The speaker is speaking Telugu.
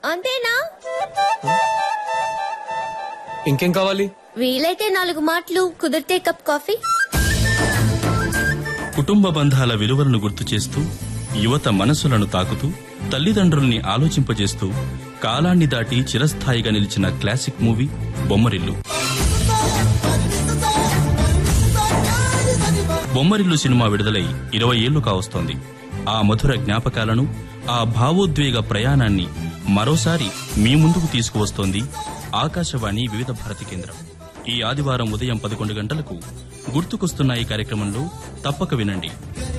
అంతేనా? ఇంకేం కావాలి? వీలైతే 4 మాటలు, కుదిరితే కప్ కాఫీ. కుటుంబ బంధాల విలువలను గుర్తు చేస్తూ, యువత మనసులను తాకుతూ, తల్లిదండ్రుల్ని ఆలోచింపజేస్తూ, కాలాన్ని దాటి చిరస్థాయిగా నిలిచిన classic movie Bommarillu. Bommarillu cinema విడుదలై 20 ఏళ్లు కావస్తోంది. ఆ మధుర జ్ఞాపకాలను, ఆ భావోద్వేగ ప్రయాణాన్ని మరోసారి మీ ముందుకు తీసుకువస్తోంది ఆకాశవాణి వివిధ భారతి కేంద్రం. ఈ ఆదివారం ఉదయం 11 గంటలకు గుర్తుకొస్తున్న ఈ కార్యక్రమంలో తప్పక వినండి.